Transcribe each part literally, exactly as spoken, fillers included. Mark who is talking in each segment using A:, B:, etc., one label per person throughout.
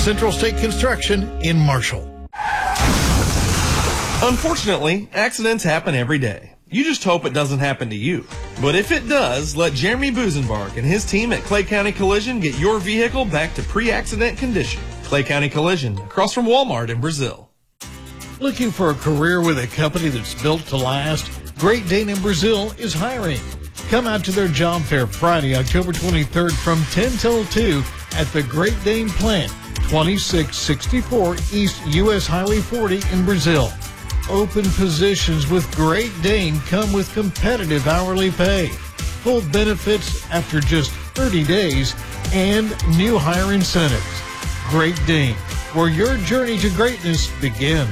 A: Central State Construction in Marshall.
B: Unfortunately, accidents happen every day. You just hope it doesn't happen to you. But if it does, let Jeremy Busenbark and his team at Clay County Collision get your vehicle back to pre-accident condition. Clay County Collision, across from Walmart in Brazil.
A: Looking for a career with a company that's built to last? Great Dane in Brazil is hiring. Come out to their job fair Friday, October twenty-third from ten till two at the Great Dane plant, twenty-six sixty-four East U S Highway forty in Brazil. Open positions with Great Dane come with competitive hourly pay, full benefits after just thirty days, and new hire incentives. Great Dane, where your journey to greatness begins.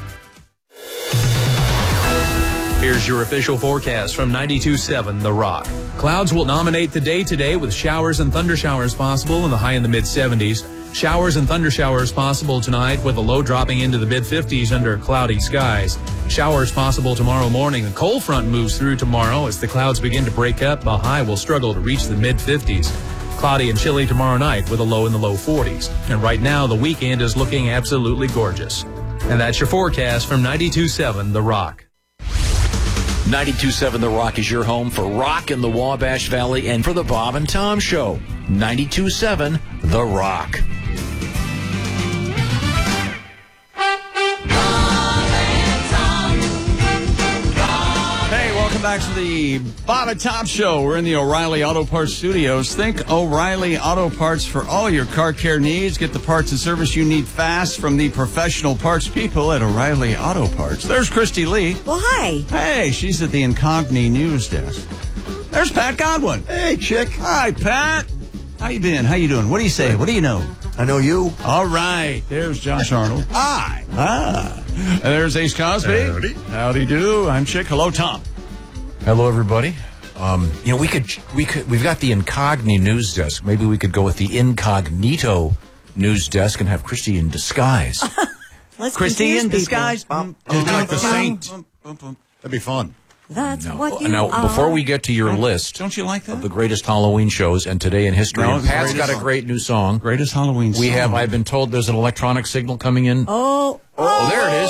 C: Here's your official forecast from ninety-two point seven The Rock. Clouds will dominate the day today with showers and thunder showers possible in the high in the mid seventies. Showers and thunder showers possible tonight with a low dropping into the mid fifties under cloudy skies. Showers possible tomorrow morning. A cold front moves through tomorrow as the clouds begin to break up. The high will struggle to reach the mid fifties. Cloudy and chilly tomorrow night with a low in the low forties. And right now the weekend is looking absolutely gorgeous. And that's your forecast from ninety-two point seven The Rock.
D: ninety-two point seven The Rock is your home for rock in the Wabash Valley and for the Bob and Tom Show. ninety-two point seven The Rock.
E: Hey, welcome back to the Bob and Tom Show. We're in the O'Reilly Auto Parts studios. Think O'Reilly Auto Parts for all your car care needs. Get the parts and service you need fast from the professional parts people at O'Reilly Auto Parts. There's Christy Lee.
F: Well, hi.
E: Hey, she's at the Incogni News Desk. There's Pat Godwin.
G: Hey, chick.
E: Hi, Pat. How you been? How you doing? What do you say? What do you know?
G: I know you.
E: All right. There's Josh Arnold. Hi. Ah. And there's Ace Cosby.
G: Howdy.
E: Howdy do. I'm Chick. Hello, Tom.
H: Hello, everybody. Um, you know, we could, we could, we've got the Incogni News Desk. Maybe we could go with the Incognito News Desk and have Christy in disguise.
F: Let's
E: Christy in
F: confuse
E: disguise.
F: people.
G: Just like the Saint.
E: Bum, bum, bum.
G: That'd be fun.
F: That's
H: No.
F: what you
H: Now,
F: are.
H: before we get to your list
E: Don't you like that?
H: of the greatest Halloween shows and today in history,
E: No,
H: and
E: the
H: Pat's
E: greatest-
H: got a great new song.
E: Greatest Halloween song.
H: We have, I've been told there's an electronic signal coming in.
F: Oh,
H: Oh, there it is.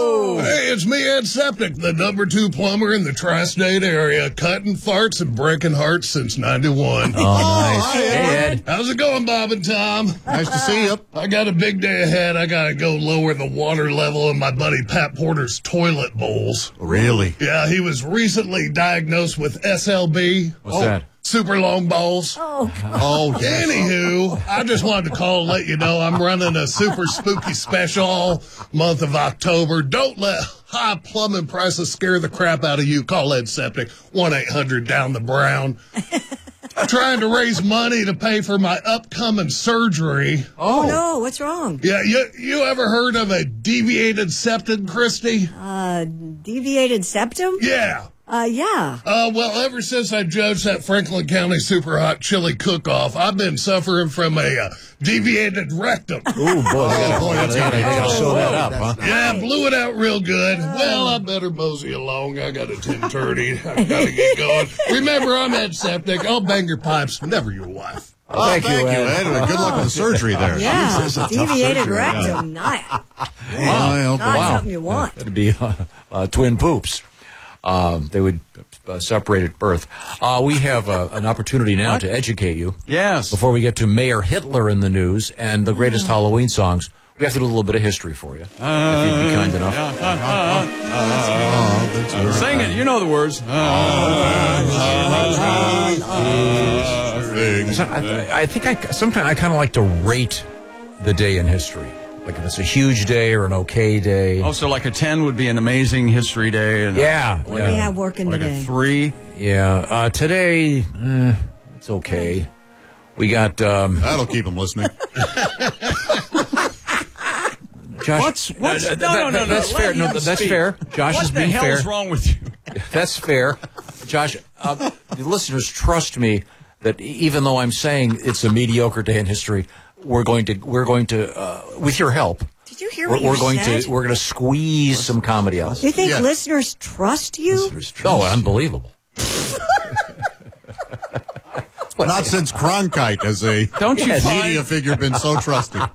A: Hey, it's me, Ed Septic, the number two plumber in the tri-state area, cutting farts and breaking hearts since ninety-one.
H: Oh, nice. Hey, Ed.
A: How's it going, Bob and Tom?
G: Nice to see you.
A: I got a big day ahead. I got to go lower the water level in my buddy Pat Porter's toilet bowls.
G: Really?
A: Yeah, he was recently diagnosed with S L B.
H: What's that?
A: Super long balls.
F: oh,
G: Oh, yes.
A: Anywho, I just wanted to call and let you know I'm running a super spooky special month of October. Don't let high plumbing prices scare the crap out of you. Call Ed Septic, one eight hundred down the brown. I'm trying to raise money to pay for my upcoming surgery.
F: oh no, what's wrong?
A: Yeah, you you ever heard of a deviated septum, Christy?
F: Uh, deviated septum?
A: Yeah.
F: Uh, yeah.
A: Uh, well, ever since I judged that Franklin County Super Hot Chili Cook-Off, I've been suffering from a uh, deviated rectum.
H: Ooh, boy,
G: Oh, boy, that's
H: gotta,
G: gotta
H: gotta
G: go.
H: sew that up, huh?
A: Yeah, blew it out real good. Well, I better mosey along. I got a ten thirty. I gotta get going. Remember, I'm Ed Septic. I'll bang your pipes, never your wife.
G: Oh, thank, you, Ed. and Good luck with the surgery there.
F: Yeah,
G: This is a tough
F: deviated
G: surgery.
F: rectum. Not,
G: Wow.
F: not
H: Wow.
F: something you want.
H: That'd be uh, uh, twin poops. Um, they would uh, separate at birth. Uh, we have uh, an opportunity now to educate you.
E: Yes.
H: Before we get to Mayor Hitler in the news and the greatest Halloween songs, we have to do a little bit of history for you. if you'd be kind enough.
E: Sing it. You know the words.
H: So I, I think I sometimes I kind of like to rate the day in history. Like if it's a huge day or an okay day.
E: Also, like a ten would be an amazing history day. And
H: Yeah.
F: What
H: yeah.
F: do we have working
E: Like
F: today?
E: a three.
H: Yeah, uh, today, eh, it's okay. We got, um,
G: That'll keep them listening.
H: Josh.
E: What's- what's-
H: uh,
E: no, no, no, no,
H: That's
E: let
H: fair. No,
E: him
H: that's
E: speak.
H: fair. Josh
E: What
H: is
E: the
H: being
E: hell
H: fair.
E: is wrong with you?
H: That's fair. Josh, uh, the listeners trust me that even though I'm saying it's a mediocre day in history, we're going to, we're going to, uh, with your help,
F: Did you hear
H: we're,
F: what you
H: we're going
F: said?
H: to, we're going to squeeze some comedy out.
F: You think
G: Yeah.
F: listeners trust you?
H: Oh, unbelievable.
G: Not since Cronkite as a
E: Don't you
G: media
E: find-
G: figure been so trusted.